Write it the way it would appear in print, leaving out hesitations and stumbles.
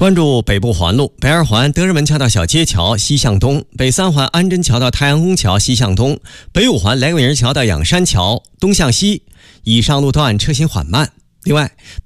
关注北部环路，北二环德胜门桥到小街桥西向东，北三环安贞桥到太阳宫桥西向东，北五环雷伟人桥到仰山桥东向西，以上路段车行缓慢。另外